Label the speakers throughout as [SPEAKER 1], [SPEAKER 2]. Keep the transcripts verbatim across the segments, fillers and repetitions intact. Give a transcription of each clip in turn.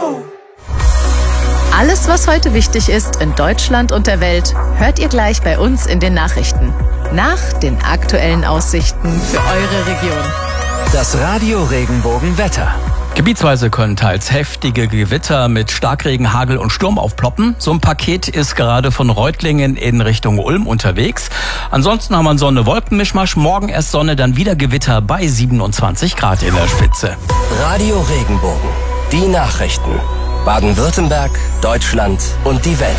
[SPEAKER 1] Alles, was heute wichtig ist in Deutschland und der Welt, hört ihr gleich bei uns in den Nachrichten. Nach den aktuellen Aussichten für eure Region.
[SPEAKER 2] Das Radio Regenbogen Wetter.
[SPEAKER 3] Gebietsweise können teils heftige Gewitter mit Starkregen, Hagel und Sturm aufploppen. So ein Paket ist gerade von Reutlingen in Richtung Ulm unterwegs. Ansonsten haben wir Sonne-Wolken-Mischmasch. Morgen erst Sonne, dann wieder Gewitter bei siebenundzwanzig Grad in der Spitze.
[SPEAKER 2] Radio Regenbogen. Die Nachrichten. Baden-Württemberg, Deutschland und die Welt.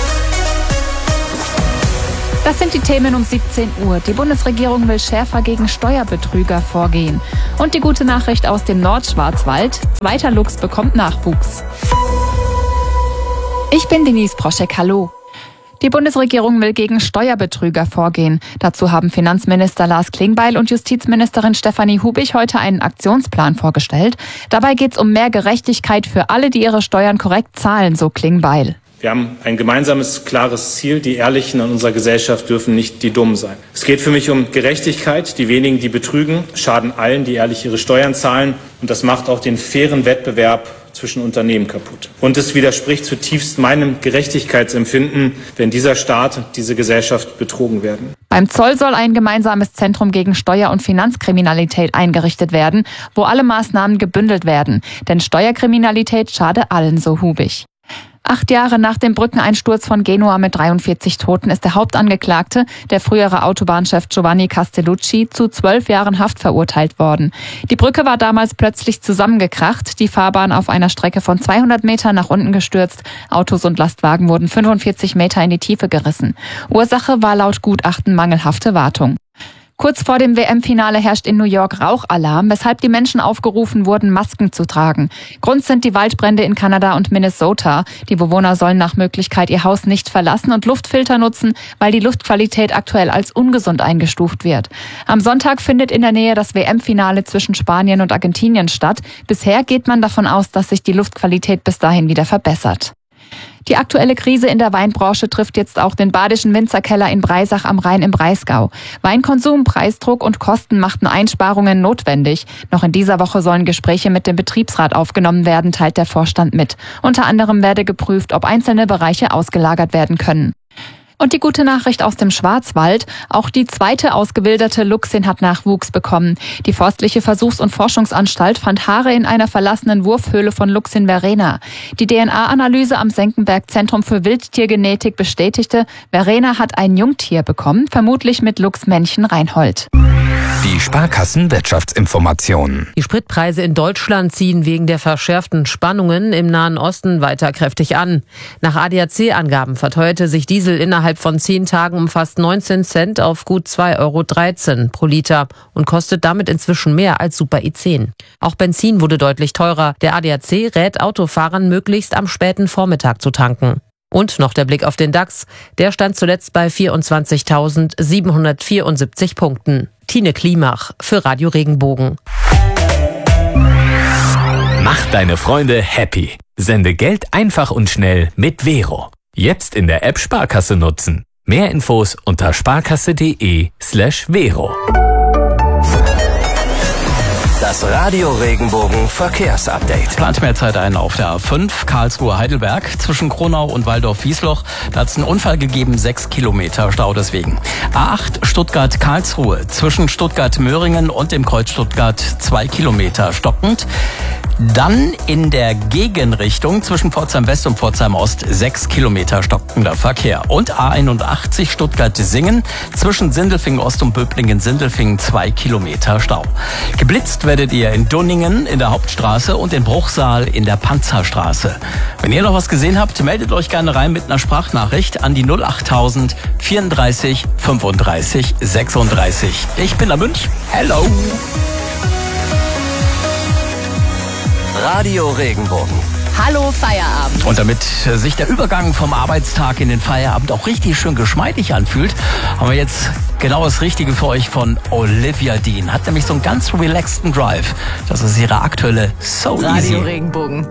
[SPEAKER 4] Das sind die Themen um siebzehn Uhr. Die Bundesregierung will schärfer gegen Steuerbetrüger vorgehen. Und die gute Nachricht aus dem Nordschwarzwald: Zweiter Luchs bekommt Nachwuchs. Ich bin Denise Proschek, hallo. Die Bundesregierung will gegen Steuerbetrüger vorgehen. Dazu haben Finanzminister Lars Klingbeil und Justizministerin Stefanie Hubich heute einen Aktionsplan vorgestellt. Dabei geht es um mehr Gerechtigkeit für alle, die ihre Steuern korrekt zahlen, so Klingbeil.
[SPEAKER 5] Wir haben ein gemeinsames, klares Ziel. Die Ehrlichen in unserer Gesellschaft dürfen nicht die Dummen sein. Es geht für mich um Gerechtigkeit. Die wenigen, die betrügen, schaden allen, die ehrlich ihre Steuern zahlen. Und das macht auch den fairen Wettbewerb zwischen Unternehmen kaputt. Und es widerspricht zutiefst meinem Gerechtigkeitsempfinden, wenn dieser Staat und diese Gesellschaft betrogen werden.
[SPEAKER 4] Beim Zoll soll ein gemeinsames Zentrum gegen Steuer- und Finanzkriminalität eingerichtet werden, wo alle Maßnahmen gebündelt werden. Denn Steuerkriminalität schade allen, so Hubich. Acht Jahre nach dem Brückeneinsturz von Genua mit dreiundvierzig Toten ist der Hauptangeklagte, der frühere Autobahnchef Giovanni Castellucci, zu zwölf Jahren Haft verurteilt worden. Die Brücke war damals plötzlich zusammengekracht, die Fahrbahn auf einer Strecke von zweihundert Metern nach unten gestürzt. Autos und Lastwagen wurden fünfundvierzig Meter in die Tiefe gerissen. Ursache war laut Gutachten mangelhafte Wartung. Kurz vor dem W M-Finale herrscht in New York Rauchalarm, weshalb die Menschen aufgerufen wurden, Masken zu tragen. Grund sind die Waldbrände in Kanada und Minnesota. Die Bewohner sollen nach Möglichkeit ihr Haus nicht verlassen und Luftfilter nutzen, weil die Luftqualität aktuell als ungesund eingestuft wird. Am Sonntag findet in der Nähe das W M-Finale zwischen Spanien und Argentinien statt. Bisher geht man davon aus, dass sich die Luftqualität bis dahin wieder verbessert. Die aktuelle Krise in der Weinbranche trifft jetzt auch den badischen Winzerkeller in Breisach am Rhein im Breisgau. Weinkonsum, Preisdruck und Kosten machten Einsparungen notwendig. Noch in dieser Woche sollen Gespräche mit dem Betriebsrat aufgenommen werden, teilt der Vorstand mit. Unter anderem werde geprüft, ob einzelne Bereiche ausgelagert werden können. Und die gute Nachricht aus dem Schwarzwald: Auch die zweite ausgewilderte Luchsin hat Nachwuchs bekommen. Die Forstliche Versuchs- und Forschungsanstalt fand Haare in einer verlassenen Wurfhöhle von Luchsin Verena. Die D N A-Analyse am Senckenberg Zentrum für Wildtiergenetik bestätigte, Verena hat ein Jungtier bekommen, vermutlich mit Luchsmännchen Reinhold.
[SPEAKER 2] Die Sparkassen-Wirtschaftsinformationen.
[SPEAKER 6] Die Spritpreise in Deutschland ziehen wegen der verschärften Spannungen im Nahen Osten weiter kräftig an. Nach A D A C-Angaben verteuerte sich Diesel innerhalb von zehn Tagen um fast neunzehn Cent auf gut zwei Euro dreizehn pro Liter und kostet damit inzwischen mehr als Super E zehn. Auch Benzin wurde deutlich teurer. Der A D A C rät Autofahrern, möglichst am späten Vormittag zu tanken. Und noch der Blick auf den DAX. Der stand zuletzt bei vierundzwanzigtausendsiebenhundertvierundsiebzig Punkten. Tine Klimach für Radio Regenbogen.
[SPEAKER 7] Mach deine Freunde happy. Sende Geld einfach und schnell mit Vero. Jetzt in der App Sparkasse nutzen. Mehr Infos unter sparkasse.de slash Vero.
[SPEAKER 2] Das Radio Regenbogen Verkehrsupdate.
[SPEAKER 3] Plant mehr Zeit ein auf der A fünf Karlsruhe-Heidelberg zwischen Kronau und Waldorf-Wiesloch. Da hat es einen Unfall gegeben, sechs Kilometer Stau deswegen. A acht Stuttgart-Karlsruhe zwischen Stuttgart-Möhringen und dem Kreuz Stuttgart zwei Kilometer stockend. Dann in der Gegenrichtung zwischen Pforzheim West und Pforzheim Ost sechs Kilometer stockender Verkehr. Und A einundachtzig Stuttgart-Singen zwischen Sindelfingen Ost und Böblingen-Sindelfingen zwei Kilometer Stau. Geblitzt werdet ihr in Dunningen in der Hauptstraße und in Bruchsal in der Panzerstraße. Wenn ihr noch was gesehen habt, meldet euch gerne rein mit einer Sprachnachricht an die null achttausend vierunddreißig fünfunddreißig sechsunddreißig. Ich bin der Münch. Hello!
[SPEAKER 2] Radio Regenbogen.
[SPEAKER 1] Hallo Feierabend.
[SPEAKER 3] Und damit sich der Übergang vom Arbeitstag in den Feierabend auch richtig schön geschmeidig anfühlt, haben wir jetzt genau das Richtige für euch von Olivia Dean. Hat nämlich so einen ganz relaxten Drive. Das ist ihre aktuelle So Easy.
[SPEAKER 1] Radio Regenbogen.